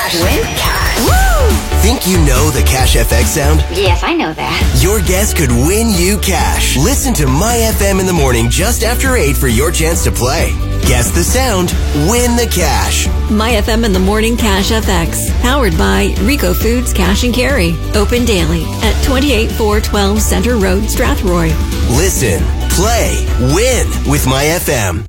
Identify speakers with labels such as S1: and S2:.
S1: cash.
S2: Win cash.
S1: Woo! Think you know the Cash FX sound?
S2: Yes, I know that.
S1: Your guess could win you cash. Listen to My FM in the morning just after 8 for your chance to play. Guess the sound, win the cash.
S3: My FM in the morning Cash FX. Powered by Rico Foods Cash and Carry. Open daily at 28412 Center Road, Strathroy.
S1: Listen, play, win with My FM.